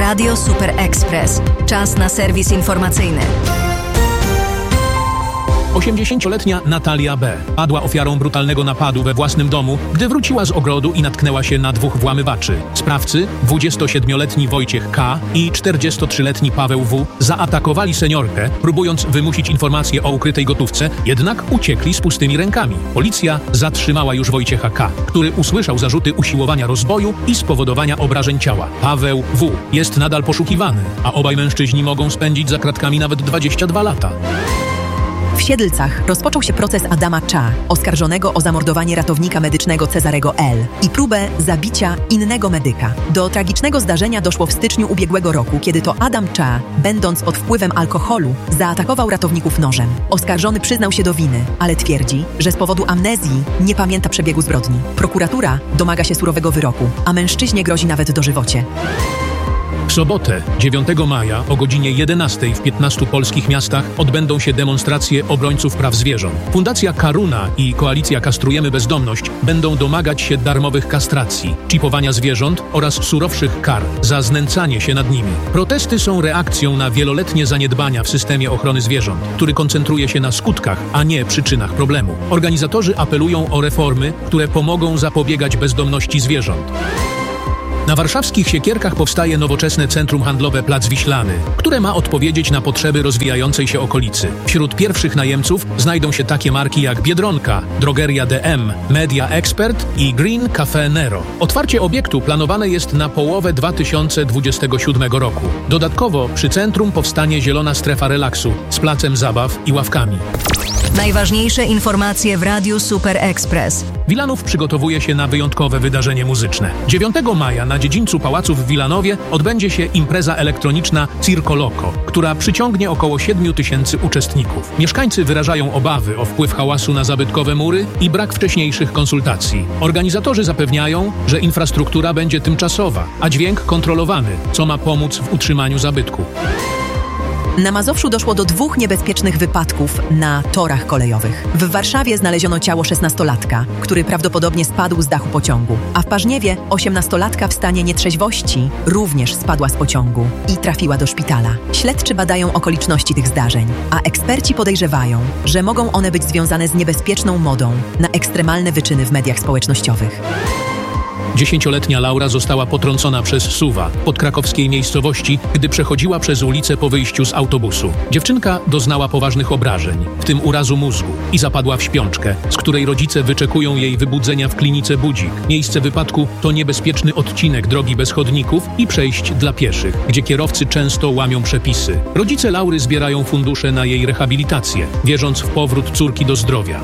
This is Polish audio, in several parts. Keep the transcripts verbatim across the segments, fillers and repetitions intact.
Radio Super Express. Czas na serwis informacyjny. osiemdziesięcioletnia Natalia B. padła ofiarą brutalnego napadu we własnym domu, gdy wróciła z ogrodu i natknęła się na dwóch włamywaczy. Sprawcy, dwudziestosiedmioletni Wojciech K. i czterdziestotrzyletni Paweł W. zaatakowali seniorkę, próbując wymusić informacje o ukrytej gotówce, jednak uciekli z pustymi rękami. Policja zatrzymała już Wojciecha K., który usłyszał zarzuty usiłowania rozboju i spowodowania obrażeń ciała. Paweł W. jest nadal poszukiwany, a obaj mężczyźni mogą spędzić za kratkami nawet dwadzieścia dwa lata. W Siedlcach rozpoczął się proces Adama Cza, oskarżonego o zamordowanie ratownika medycznego Cezarego L. i próbę zabicia innego medyka. Do tragicznego zdarzenia doszło w styczniu ubiegłego roku, kiedy to Adam Cza, będąc pod wpływem alkoholu, zaatakował ratowników nożem. Oskarżony przyznał się do winy, ale twierdzi, że z powodu amnezji nie pamięta przebiegu zbrodni. Prokuratura domaga się surowego wyroku, a mężczyźnie grozi nawet dożywocie. W sobotę, dziewiątego maja o godzinie jedenastej w piętnastu polskich miastach odbędą się demonstracje obrońców praw zwierząt. Fundacja Karuna i Koalicja Kastrujemy Bezdomność będą domagać się darmowych kastracji, czipowania zwierząt oraz surowszych kar za znęcanie się nad nimi. Protesty są reakcją na wieloletnie zaniedbania w systemie ochrony zwierząt, który koncentruje się na skutkach, a nie przyczynach problemu. Organizatorzy apelują o reformy, które pomogą zapobiegać bezdomności zwierząt. Na warszawskich Siekierkach powstaje nowoczesne centrum handlowe Plac Wiślany, które ma odpowiedzieć na potrzeby rozwijającej się okolicy. Wśród pierwszych najemców znajdą się takie marki jak Biedronka, Drogeria D M, Media Expert i Green Cafe Nero. Otwarcie obiektu planowane jest na połowę dwa tysiące dwudziestego siódmego roku. Dodatkowo przy centrum powstanie zielona strefa relaksu z placem zabaw i ławkami. Najważniejsze informacje w Radiu Super Express. Wilanów przygotowuje się na wyjątkowe wydarzenie muzyczne. dziewiątego maja na dziedzińcu pałacu w Wilanowie odbędzie się impreza elektroniczna Circo Loco, która przyciągnie około siedmiu tysięcy uczestników. Mieszkańcy wyrażają obawy o wpływ hałasu na zabytkowe mury i brak wcześniejszych konsultacji. Organizatorzy zapewniają, że infrastruktura będzie tymczasowa, a dźwięk kontrolowany, co ma pomóc w utrzymaniu zabytku. Na Mazowszu doszło do dwóch niebezpiecznych wypadków na torach kolejowych. W Warszawie znaleziono ciało szesnastolatka, który prawdopodobnie spadł z dachu pociągu, a w Parzniewie osiemnastolatka w stanie nietrzeźwości również spadła z pociągu i trafiła do szpitala. Śledczy badają okoliczności tych zdarzeń, a eksperci podejrzewają, że mogą one być związane z niebezpieczną modą na ekstremalne wyczyny w mediach społecznościowych. Dziesięcioletnia Laura została potrącona przez suwa w podkrakowskiej miejscowości, gdy przechodziła przez ulicę po wyjściu z autobusu. Dziewczynka doznała poważnych obrażeń, w tym urazu mózgu, i zapadła w śpiączkę, z której rodzice wyczekują jej wybudzenia w klinice Budzik. Miejsce wypadku to niebezpieczny odcinek drogi bez chodników i przejść dla pieszych, gdzie kierowcy często łamią przepisy. Rodzice Laury zbierają fundusze na jej rehabilitację, wierząc w powrót córki do zdrowia.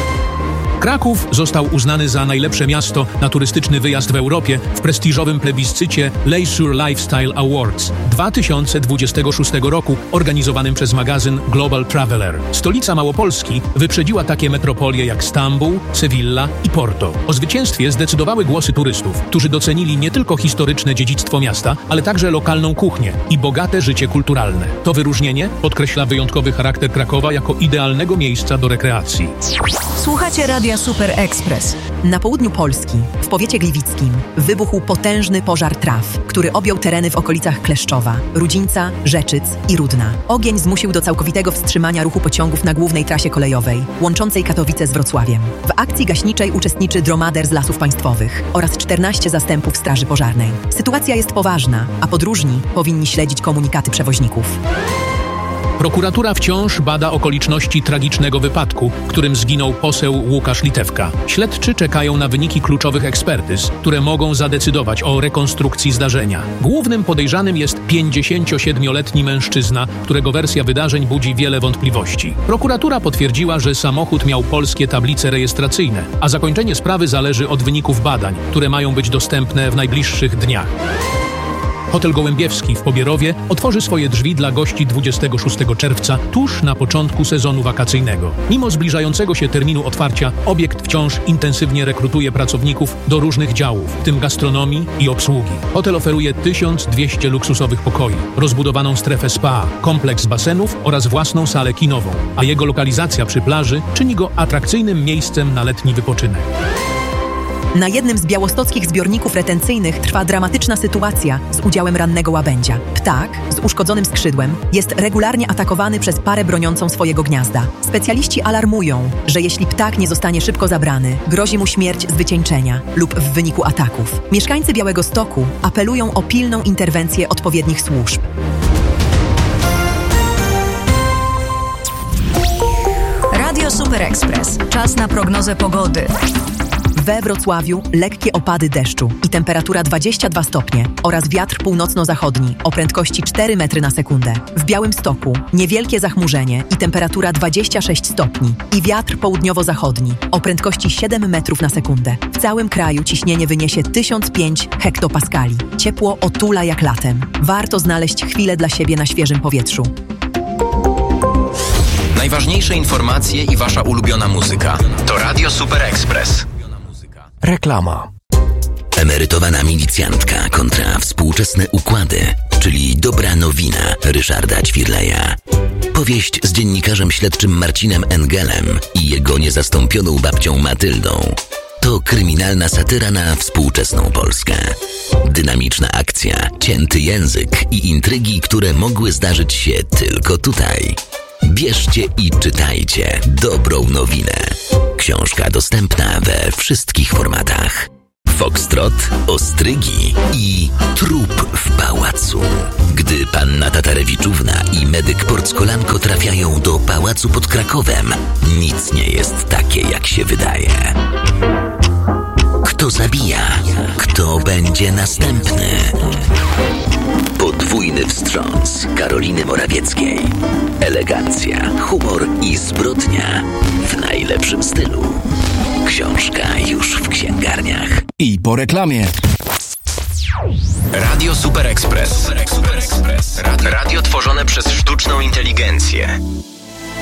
Kraków został uznany za najlepsze miasto na turystyczny wyjazd w Europie w prestiżowym plebiscycie Leisure Lifestyle Awards dwa tysiące dwudziestego szóstego roku organizowanym przez magazyn Global Traveler. Stolica Małopolski wyprzedziła takie metropolie jak Stambuł, Sewilla i Porto. O zwycięstwie zdecydowały głosy turystów, którzy docenili nie tylko historyczne dziedzictwo miasta, ale także lokalną kuchnię i bogate życie kulturalne. To wyróżnienie podkreśla wyjątkowy charakter Krakowa jako idealnego miejsca do rekreacji. Słuchacie Radio Super Express. Na południu Polski, w powiecie gliwickim, wybuchł potężny pożar traw, który objął tereny w okolicach Kleszczowa, Rudzińca, Rzeczyc i Rudna. Ogień zmusił do całkowitego wstrzymania ruchu pociągów na głównej trasie kolejowej, łączącej Katowice z Wrocławiem. W akcji gaśniczej uczestniczy dromader z Lasów Państwowych oraz czternaście zastępów Straży Pożarnej. Sytuacja jest poważna, a podróżni powinni śledzić komunikaty przewoźników. Prokuratura wciąż bada okoliczności tragicznego wypadku, w którym zginął poseł Łukasz Litewka. Śledczy czekają na wyniki kluczowych ekspertyz, które mogą zadecydować o rekonstrukcji zdarzenia. Głównym podejrzanym jest pięćdziesięciosiedmioletni mężczyzna, którego wersja wydarzeń budzi wiele wątpliwości. Prokuratura potwierdziła, że samochód miał polskie tablice rejestracyjne, a zakończenie sprawy zależy od wyników badań, które mają być dostępne w najbliższych dniach. Hotel Gołębiewski w Pobierowie otworzy swoje drzwi dla gości dwudziestego szóstego czerwca, tuż na początku sezonu wakacyjnego. Mimo zbliżającego się terminu otwarcia, obiekt wciąż intensywnie rekrutuje pracowników do różnych działów, w tym gastronomii i obsługi. Hotel oferuje tysiąc dwieście luksusowych pokoi, rozbudowaną strefę spa, kompleks basenów oraz własną salę kinową, a jego lokalizacja przy plaży czyni go atrakcyjnym miejscem na letni wypoczynek. Na jednym z białostockich zbiorników retencyjnych trwa dramatyczna sytuacja z udziałem rannego łabędzia. Ptak z uszkodzonym skrzydłem jest regularnie atakowany przez parę broniącą swojego gniazda. Specjaliści alarmują, że jeśli ptak nie zostanie szybko zabrany, grozi mu śmierć z wycieńczenia lub w wyniku ataków. Mieszkańcy Białegostoku apelują o pilną interwencję odpowiednich służb. Radio Super Express. Czas na prognozę pogody. We Wrocławiu lekkie opady deszczu i temperatura dwadzieścia dwa stopnie oraz wiatr północno-zachodni o prędkości cztery metry na sekundę. W Białymstoku niewielkie zachmurzenie i temperatura dwadzieścia sześć stopni i wiatr południowo-zachodni o prędkości siedem metrów na sekundę. W całym kraju ciśnienie wyniesie tysiąc pięć hektopaskali. Ciepło otula jak latem. Warto znaleźć chwilę dla siebie na świeżym powietrzu. Najważniejsze informacje i wasza ulubiona muzyka. To Radio Super Express. Reklama. Emerytowana milicjantka kontra współczesne układy, czyli dobra nowina Ryszarda Ćwirleja. Powieść z dziennikarzem śledczym Marcinem Engelem i jego niezastąpioną babcią Matyldą. To kryminalna satyra na współczesną Polskę. Dynamiczna akcja, cięty język i intrygi, które mogły zdarzyć się tylko tutaj. Bierzcie i czytajcie dobrą nowinę. Książka dostępna we wszystkich formatach. Foxtrot, ostrygi i trup w pałacu. Gdy panna Tatarewiczówna i medyk Porckolanko trafiają do pałacu pod Krakowem, nic nie jest takie, jak się wydaje. Kto zabija? Kto będzie następny? Podwójny wstrząs Karoliny Morawieckiej. Elegancja, humor i zbrodnia w najlepszym stylu. Książka już w księgarniach. I po reklamie. Radio Super Express. Radio tworzone przez sztuczną inteligencję.